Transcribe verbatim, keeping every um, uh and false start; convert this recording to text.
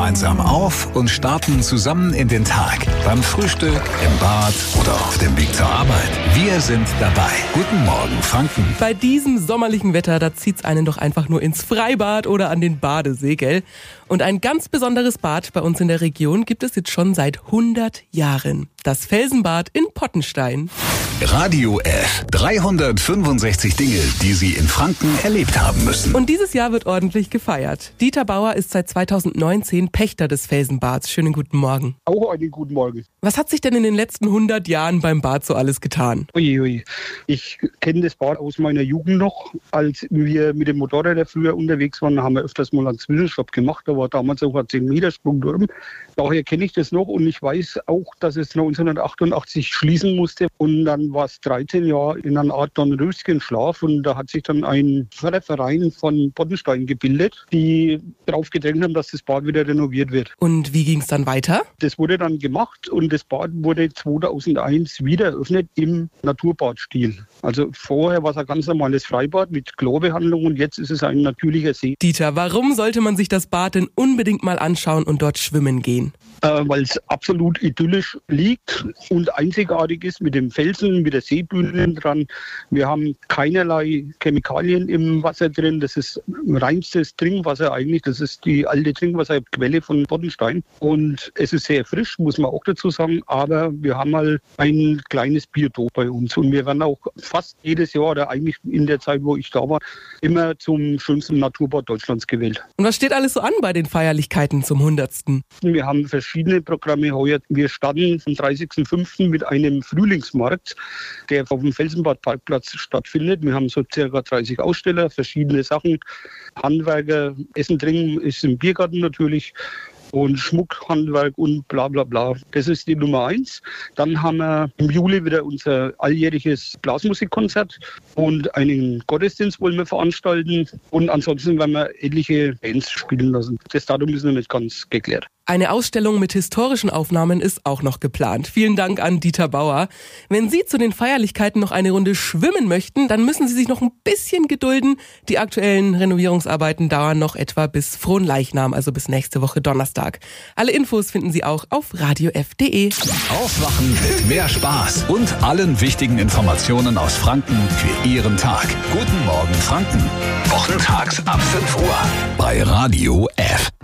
gemeinsam auf und starten zusammen in den Tag. Beim Frühstück, im Bad oder auf dem Weg zur Arbeit. Wir sind dabei. Guten Morgen, Franken. Bei diesem sommerlichen Wetter, da zieht's einen doch einfach nur ins Freibad oder an den Badesee, gell? Und ein ganz besonderes Bad bei uns in der Region gibt es jetzt schon seit hundert Jahren. Das Felsenbad in Pottenstein. Radio F. dreihundertfünfundsechzig Dinge, die Sie in Franken erlebt haben müssen. Und dieses Jahr wird ordentlich gefeiert. Dieter Bauer ist seit zweitausendneunzehn Pächter des Felsenbads. Schönen guten Morgen. Auch einen guten Morgen. Was hat sich denn in den letzten hundert Jahren beim Bad so alles getan? Uiui. Ich kenne das Bad aus meiner Jugend noch. Als wir mit dem Motorrad früher unterwegs waren, haben wir öfters mal einen Zwischenstopp gemacht. Da war damals auch ein zehn Meter Sprungturm. Daher kenne ich das noch und ich weiß auch, dass es neunzehnhundertachtundachtzig schließen musste. Und dann war es dreizehn Jahre in einer Art Dornröschenschlaf und da hat sich dann ein Förderverein von Pottenstein gebildet, die darauf gedrängt haben, dass das Bad wieder renoviert wird. Und wie ging es dann weiter? Das wurde dann gemacht und das Bad wurde zweitausendeins wieder eröffnet im Naturbadstil. Also vorher war es ein ganz normales Freibad mit Chlorbehandlung und jetzt ist es ein natürlicher See. Dieter, warum sollte man sich das Bad denn unbedingt mal anschauen und dort schwimmen gehen? Äh, weil es absolut idyllisch liegt und einzigartig ist mit dem Felsen, mit der Seebühne dran. Wir haben keinerlei Chemikalien im Wasser drin. Das ist reinstes Trinkwasser eigentlich. Das ist die alte Trinkwasserquelle von Pottenstein. Und es ist sehr frisch, muss man auch dazu sagen. Aber wir haben mal ein kleines Biotop bei uns. Und wir werden auch fast jedes Jahr, oder eigentlich in der Zeit, wo ich da war, immer zum schönsten Naturbad Deutschlands gewählt. Und was steht alles so an bei den Feierlichkeiten zum hundertsten? Wir haben verschiedene Programme heuer. Wir starten am dreißigsten fünften mit einem Frühlingsmarkt, der auf dem Felsenbad-Parkplatz stattfindet. Wir haben so circa dreißig Aussteller, verschiedene Sachen. Handwerker, Essen, Trinken ist im Biergarten natürlich. Und Schmuckhandwerk und bla bla bla. Das ist die Nummer eins. Dann haben wir im Juli wieder unser alljähriges Blasmusikkonzert und einen Gottesdienst wollen wir veranstalten. Und ansonsten werden wir etliche Bands spielen lassen. Das Datum ist noch nicht ganz geklärt. Eine Ausstellung mit historischen Aufnahmen ist auch noch geplant. Vielen Dank an Dieter Bauer. Wenn Sie zu den Feierlichkeiten noch eine Runde schwimmen möchten, dann müssen Sie sich noch ein bisschen gedulden. Die aktuellen Renovierungsarbeiten dauern noch etwa bis Fronleichnam, also bis nächste Woche Donnerstag. Alle Infos finden Sie auch auf radio f punkt de. Aufwachen mit mehr Spaß und allen wichtigen Informationen aus Franken für Ihren Tag. Guten Morgen, Franken. Wochentags ab fünf Uhr bei Radio F.